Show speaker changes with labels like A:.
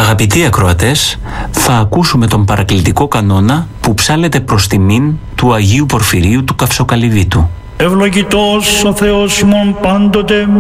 A: Αγαπητοί ακροατές, θα ακούσουμε τον παρακλητικό κανόνα που ψάλλεται προς τιμήν του Αγίου Πορφυρίου του Καυσοκαλυβίτου.
B: Ευλογητός ο Θεός ημών πάντοτε